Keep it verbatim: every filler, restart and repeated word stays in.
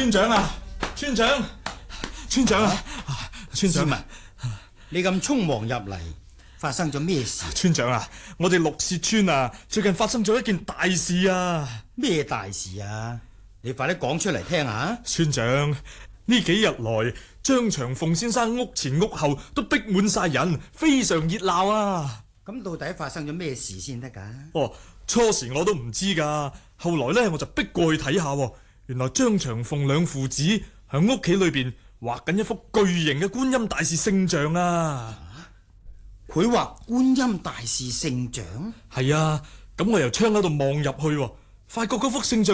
村長啊，村長，村長啊，村長啊， 你咁匆忙入嚟，發生咗咩事？ 村長啊，我哋綠屑村啊，最近發生咗一件大事啊！ 咩大事啊？你快啲講出嚟聽下。 村長，呢幾日來，張長鳳先生屋前屋後都逼滿晒人，非常熱鬧啊！ 咁到底發生咗咩事先得噶？ 哦，初時我都唔知噶，後來呢，我就逼過去睇下，原來張長鳳兩父子喺屋企裏邊畫緊一幅巨型嘅觀音大士聖像啊！ 佢畫觀音大士聖像？ 係啊，咁我由窗嗰度望入去，發覺嗰幅聖像